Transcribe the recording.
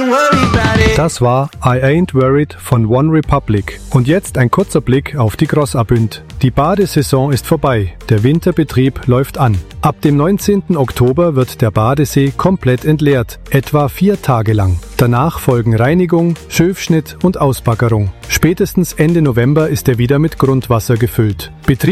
Das war I Ain't Worried von One Republic. Und jetzt ein kurzer Blick auf die Grossabünd. Die Badesaison ist vorbei, der Winterbetrieb läuft an. Ab dem 19. Oktober wird der Badesee komplett entleert, etwa 4 Tage lang. Danach folgen Reinigung, Schöfschnitt und Ausbaggerung. Spätestens Ende November ist er wieder mit Grundwasser gefüllt.